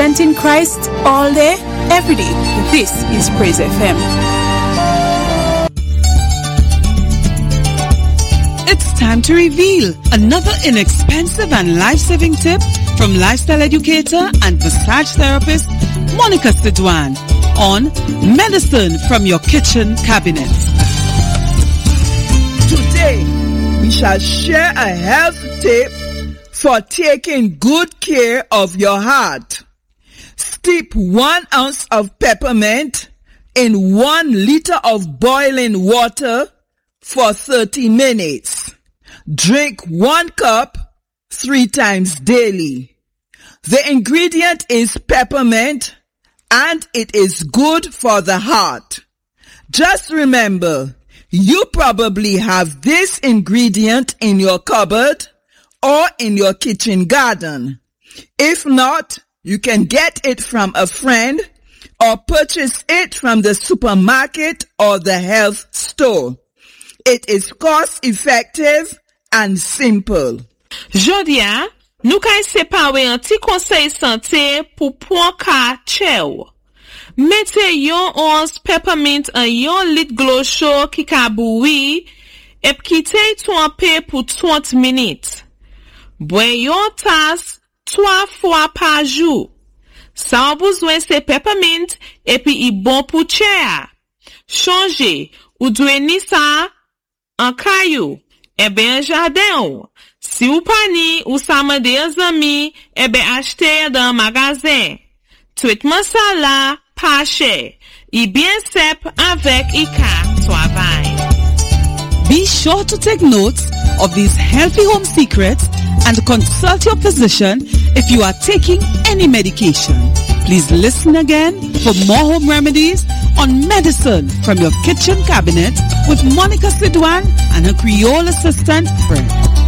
representing Christ all day, every day. This is Praise FM. It's time to reveal another inexpensive and life-saving tip from lifestyle educator and massage therapist Monica Sidwan on Medicine from Your Kitchen Cabinet. Today, we shall share a health tip for taking good care of your heart. Steep 1 ounce of peppermint in 1 liter of boiling water for 30 minutes. Drink 1 cup 3 times daily. The ingredient is peppermint and it is good for the heart. Just remember, you probably have this ingredient in your cupboard or in your kitchen garden. If not, you can get it from a friend or purchase it from the supermarket or the health store. It is cost-effective and simple. Jodia, nou ka separe an ti conseil santé pou pon ka chew. Mette yon 11 peppermint an yon lit glo chaud ki ka boui, ep kite trempe pou 30 minutes. Bwen yon tas 3 fois par jour. Sa ou besoin se peppermint epi i bon pou chea. Change ou dwe ni sa an kayou, ebe en jardin ou. Si ou pani ou sa mande yon zami, ebe achete dans magasin. Traitement sa la, pas cher. I bien sep avec i ka travail. Be sure to take notes of these healthy home secrets and consult your physician if you are taking any medication. Please listen again for more home remedies on Medicine from Your Kitchen Cabinet with Monica Sidwan and her Creole assistant, Fred.